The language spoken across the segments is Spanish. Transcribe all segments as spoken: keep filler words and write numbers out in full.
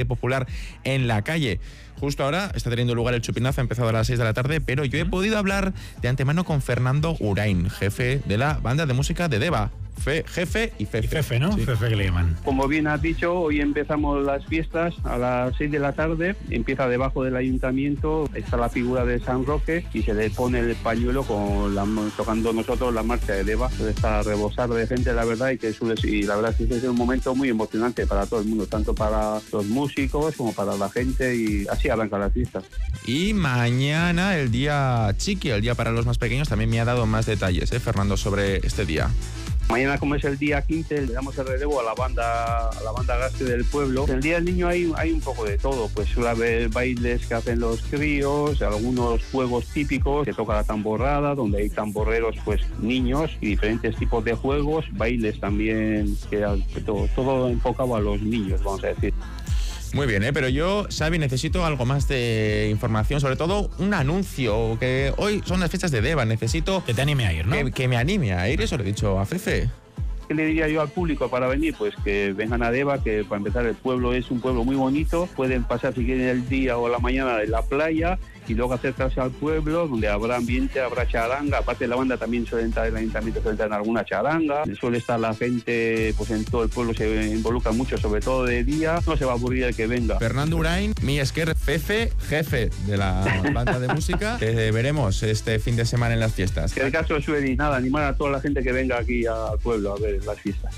popular en la calle. Justo ahora está teniendo lugar el chupinazo, ha empezado a las seis de la tarde, pero yo he podido hablar de antemano con Fernando Urain, jefe de la banda de música de Deva. Fe, jefe y Fefe. Y Fefe, ¿no? Sí. Fefe que le llaman. Como bien has dicho, hoy empezamos las fiestas a las seis de la tarde. Empieza debajo del ayuntamiento, está la figura de San Roque y se le pone el pañuelo con la, tocando nosotros la marcha de Deva. Está a rebosar de gente, la verdad, y que suele, y la verdad es que es un momento muy emocionante para todo el mundo, tanto para los músicos como para la gente, y así arrancan las fiestas. Y mañana, el día chiqui, el día para los más pequeños, también me ha dado más detalles, ¿eh, Fernando, sobre este día. Mañana, como es el día quince, le damos el relevo a la banda a la banda Gaste del pueblo. El día del niño hay, hay un poco de todo, pues suele haber bailes que hacen los críos, algunos juegos típicos, que toca la tamborrada, donde hay tamborreros, pues niños, y diferentes tipos de juegos, bailes también, que, que todo, todo enfocado a los niños, vamos a decir. Muy bien, ¿eh? Pero yo, Xavi, necesito algo más de información, sobre todo un anuncio, que hoy son las fechas de Deva, necesito... Que te anime a ir, ¿no? Que, que me anime a ir, eso le he dicho a Fefe. ¿Qué le diría yo al público para venir? Pues que vengan a Deva, que para empezar el pueblo es un pueblo muy bonito, pueden pasar si quieren el día o la mañana en la playa y luego acercarse al pueblo donde habrá ambiente, habrá charanga, aparte de la banda también suele entrar, el ayuntamiento suele entrar en alguna charanga, suele estar la gente, pues en todo el pueblo se involucra mucho, sobre todo de día, no se va a aburrir el que venga. Fernando Urain, mi esker, Fefe, jefe de la banda de música, que veremos este fin de semana en las fiestas. Que el caso suene y nada, animar a toda la gente que venga aquí al pueblo a ver las fiestas.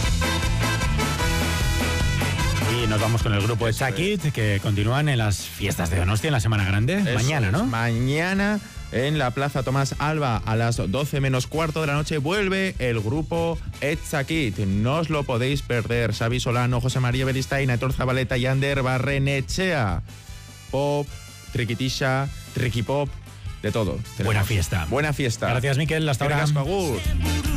Y nos vamos con el grupo de Chakit, que continúan en las fiestas de Donostia en la Semana Grande. Eso Mañana, ¿no? Es, mañana en la Plaza Tomás Alba a las doce menos cuarto de la noche vuelve el grupo Chakit. No os lo podéis perder. Xavi Solano, José María Beristain, Aitor Zabaleta y Ander Barrenechea. Pop, triquitisha, triquipop, de todo. Buena fiesta. Buena fiesta. Gracias, Miquel. Hasta ahora. Gracias, Agur.